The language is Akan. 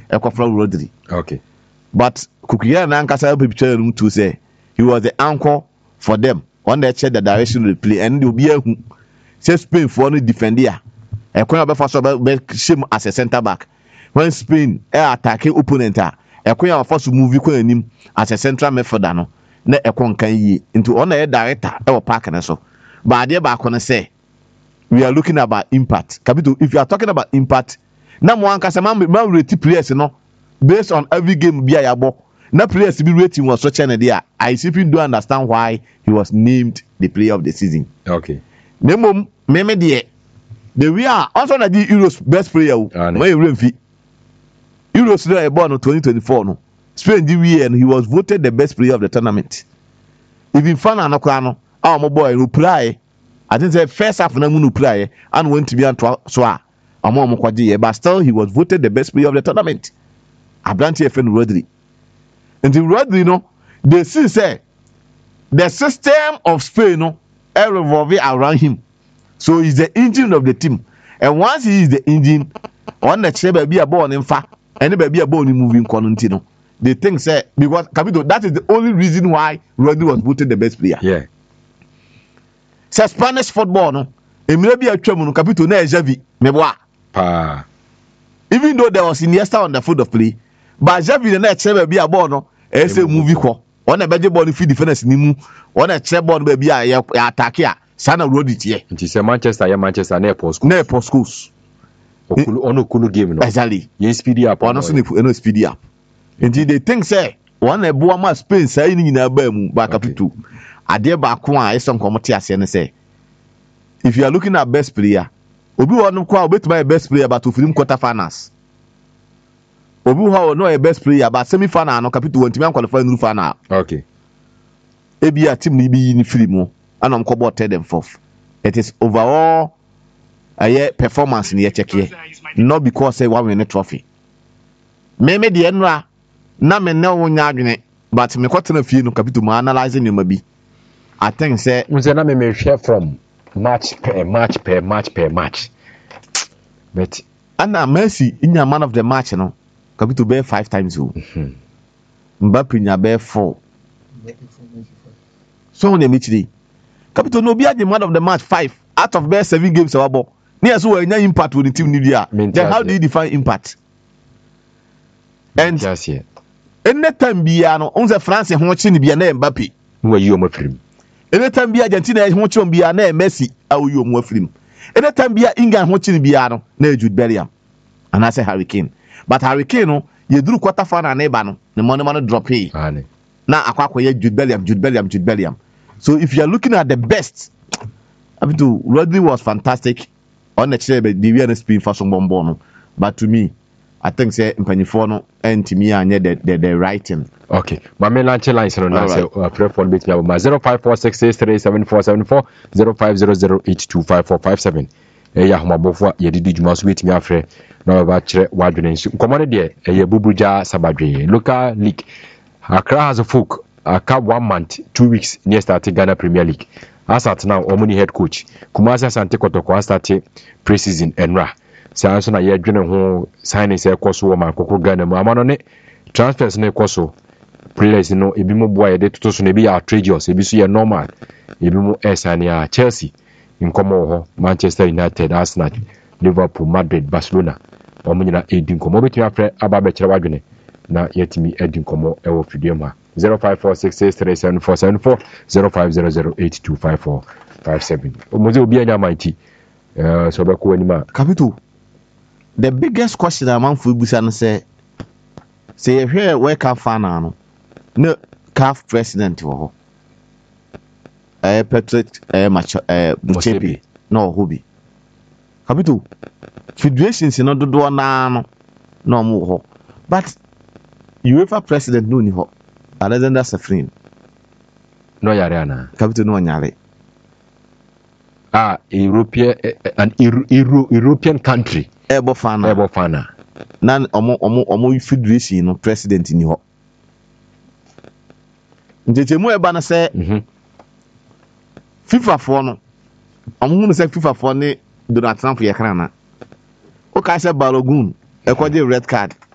Ekofra Rodri. Okay. But Kukuya and Ankasa picture room to say he was the anchor for them. On the check the direction of the play, and you'll be a say Spain for the defender. A corner first shame as a centre back. When Spain attacking opponent, a corner first to move him as a central midfielder. Na ekon kan yi into on the director e park na so. But there back on say we are looking about impact. Capital, if you are talking about impact, na mo ankasa man rate players no based on every game be ayabo. Na players be rating was such an idea. I simply don't understand why he was named the player of the season. Okay. Nemom meme de we are also na the Euros best player. When you remfi Euros no e born 2024 no. Spain the year and he was voted the best player of the tournament. Even fan anokwa no our boy no play. I think the first half na mu no play and went to be anto so a amo kwagye, but still he was voted the best player of the tournament. Abranti FN Rodri. And the Rodri no they see say the system of Spain no revolve around him. So he's the engine of the team. And once he is the engine, on the chair be a ball in fa and be a ball in moving Conantino. They think say because Capito, that is the only reason why Rodri was voted the best player. Yeah. Say Spanish football no. Emile be a twem no Capito na Xavi meboa. Pa. Even though there was Iniesta on the field of play, but Xavi na chair be a ball no. Say movie ko. On a beje ball fi defense ni mu. On a chair ball be a attack ya. Sana Rodri tie. Nti say Manchester na Paul Scholes. Na Paul Scholes. Ono kulu game no. Exactly. Yen speedy up. Ono so no speedy up. Until they think say one e boa ma Spain say ni nyina ba mu ba Capital. Ade ba ko a esom komote ase ne say if you are looking at best player, obi won kwa obetuma best player but ofirim quarter finals. Obi ho no a best player but semi final no Capital won timi qualify no final. Okay. Ebi a team ni bi ni free mu anam ko ball third and fourth. It is overall a performance in your check here. Not because say one win a trophy. Maybe the enra na me no wonya adwene but me kwatena fie no Capital ma analyzing you maybe. I think say unse na me share from match per match. But Anna Messi in your man of the match no Capital bear 5 times who. Mbappe nya bear 4. So on the match day. Capital no be the man of the match 5 out of bear 7 games about. Near so any impact with the team Nidia. Then how do you define impact? And yes, yeah. Anytime biano on the France and watching the Biana Mbappe. Who are you more film? Anytime be Argentina and watching Biana Messi, how you more film? Anytime be England watching Biano, no Jude Bellingham. And I say Harry Kane. But Harry Kane, no, you do quarter final neighbor, the money drop pay. Now I Jude Bellingham. So if you are looking at the best, I mean, Rodri was fantastic on the chair, but the Vienna spin for some bomb. But to me, I think say Mpanyinfo and to me and the writing. Okay. My main line is on now say pray for bit me about 0546637474 0500825457. Ya homabofo ye didi djuma so betimi afre na ba kire wadwene nsu. Nkomone de ye bubuja sabadwe. Local league. Accra has a folk. Aka 1 month, 2 weeks near starting Ghana Premier League. As at now, Omuni head coach. Kumasi Asante Kotoko started pre-season enra. Sanso na ye dwene ho signing say koso ma kokko Ghana mu amano ne transfers ne koso players no ebi mo boa ye de toto so ne bi outrageous ebi so ye normal ebi mo esania Chelsea nkomo ho Manchester United, Arsenal, Liverpool, Madrid, Barcelona omunyina edi nkomo betimi afre aba be kire wadwene na yetimi edi nkomo e wo fidie ma 0546637474 0500825457 omuze obi anya mighty so be ko anima Capital. The biggest question among Fubusan say here where can fan no CAF president wo Patrick Motsepe no Hobi Capital federations no do na no mo ho but UEFA president no ni ho Alexander Safrin no yare ana Capital no nyare European country Ebo fana nan omo federation no president ni ho njechemu eba na se FIFA for no omo hu se FIFA for ne Donald Trump ye kana na o ka se Balogun e kwaje red card